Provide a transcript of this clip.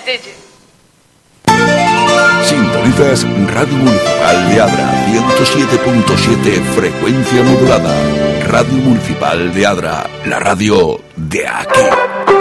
did you? Sintonizas Radio Municipal de Adra, 107.7 frecuencia modulada. Radio Municipal de Adra, la radio de aquí.